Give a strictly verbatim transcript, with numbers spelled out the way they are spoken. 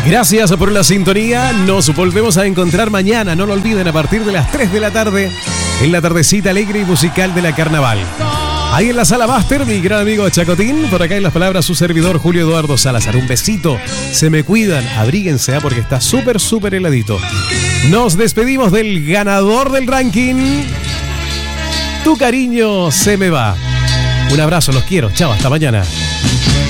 Gracias por la sintonía. Nos volvemos a encontrar mañana. No lo olviden, a partir de las tres de la tarde, en la tardecita alegre y musical de la Carnaval. Ahí en la sala máster, mi gran amigo Chacotín. Por acá en las palabras, su servidor Julio Eduardo Salazar. Un besito. Se me cuidan. Abríguense, ¿eh? Porque está súper, súper heladito. Nos despedimos del ganador del ranking. Tu cariño se me va. Un abrazo, los quiero. Chao, hasta mañana.